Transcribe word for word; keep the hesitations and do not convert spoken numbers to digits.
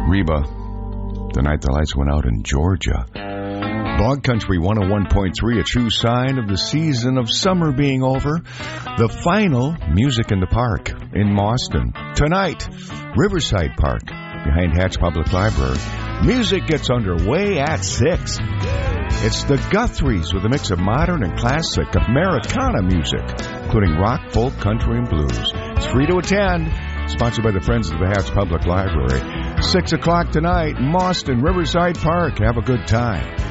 Reba, the night the lights went out in Georgia. Blog Country one oh one point three, a true sign of the season of summer being over. The final Music in the Park in Mauston. Tonight, Riverside Park, behind Hatch Public Library. Music gets underway at six. It's the Guthries with a mix of modern and classic Americana music, including rock, folk, country, and blues. It's free to attend. Sponsored by the Friends of the Hatch Public Library. Six o'clock tonight, Mauston, Riverside Park. Have a good time.